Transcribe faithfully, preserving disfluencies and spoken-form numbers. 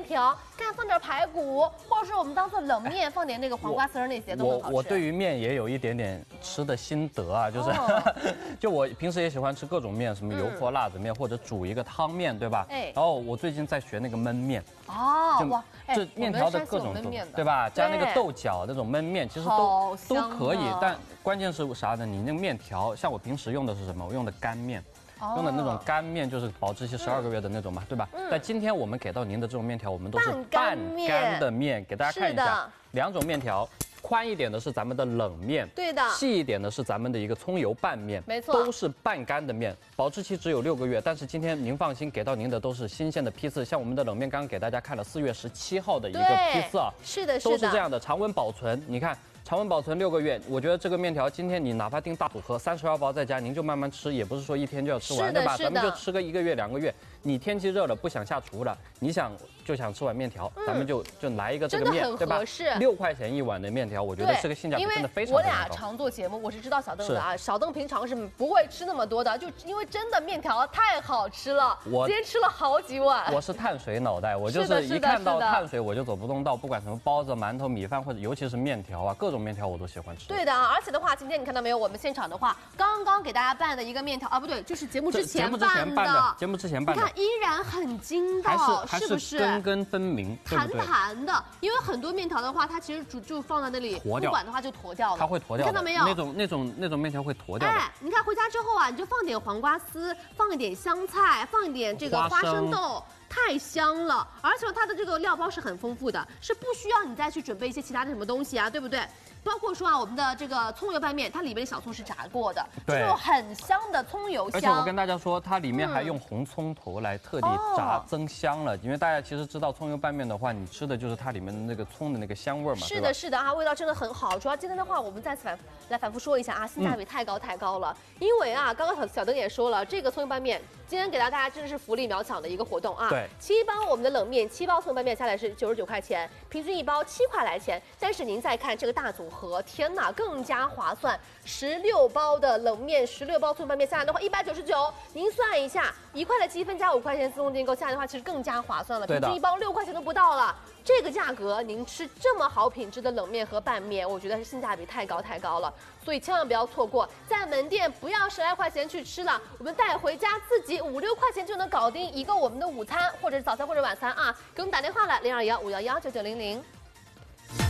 条，看放点排骨，或者是我们当做冷面，放点那个黄瓜丝儿那些都很好吃。 我我对于面也有一点点吃的心得啊，就是、哦、就我平时也喜欢吃各种面，什么油泼辣子面、嗯、或者煮一个汤面，对吧？哎，然后我最近在学那个焖面。 哦，哇， 这面条的各种种，对吧？加那个豆角那种焖面，其实都都可以，但关键是啥呢？你那个面条，像我平时用的是什么？我用的干面。用的那种干面就是保质期十二个月的那种嘛，对吧？嗯、但今天我们给到您的这种面条，我们都是半干的面，给大家看一下，两种面条，宽一点的是咱们的冷面， 对的， 细一点的是咱们的一个葱油拌面， 没错， 都是半干的面，保质期只有六个月。但是今天您放心，给到您的都是新鲜的批次，像我们的冷面刚刚给大家看了四月十七号的一个批次啊， 是的， 都是这样的，常温保存，你看。常温保存六个月，我觉得这个面条今天你哪怕订大组合三十二包在家，您就慢慢吃，也不是说一天就要吃完，对吧？咱们就吃个一个月两个月。你天气热了不想下厨了，你想就想吃碗面条，嗯、咱们就就来一个这个面，对吧？六块钱一碗的面条，我觉得这个性价比真的非常非常高。 因为我俩常做节目，我是知道小邓的啊，小邓平常是不会吃那么多的，就因为真的面条太好吃了，我今天吃了好几碗。 我是碳水脑袋，我就是一看到碳水我就走不动道，不管什么包子、馒头、米饭或者尤其是面条啊，各种面条我都喜欢吃。 对的啊，而且的话，今天你看到没有？我们现场的话，刚刚给大家拌的一个面条啊，不对，这是节目之前拌的。 节目之前拌的， 你看依然很筋道， 是不是？ 根根分明， 弹弹的。因为很多面条的话，它其实就就放在那里，不管的话就坨掉了。 它会坨掉， 看到没有？ 那种那种那种面条会坨掉的。哎， 你看回家之后啊，你就放点黄瓜丝，放一点香菜，放一点这个花生豆。太香了，而且它的这个料包是很丰富的，是不需要你再去准备一些其他的什么东西啊，对不对？包括说啊，我们的这个葱油拌面，它里面的小葱是炸过的，这种很香的葱油香。 而且我跟大家说，它里面还用红葱头来特地炸增香了，嗯、因为大家其实知道葱油拌面的话，你吃的就是它里面的那个葱的那个香味嘛。 是的，是的啊，味道真的很好。主要今天的话，我们再次反来反复说一下啊，性价比太高太高了。嗯、因为啊，刚刚小小邓也说了，这个葱油拌面今天给到大家真的是福利秒抢的一个活动啊。 对， 七包我们的冷面，七包葱油拌面下来是九十九块钱，平均一包七块来钱。但是您再看这个大组合，天哪，更加划算！十六包的冷面，十六包葱油拌面下来的话，一百九十九。您算一下，一块的积分加五块钱自动订购下来的话，其实更加划算了，平均一包六块钱都不到了。这个价格，您吃这么好品质的冷面和拌面，我觉得是性价比太高太高了，所以千万不要错过。在门店不要十来块钱去吃了，我们带回家自己五六块钱就能搞定一个我们的午餐，或者是早餐或者晚餐啊！给我们打电话来零二幺五幺幺九九零零。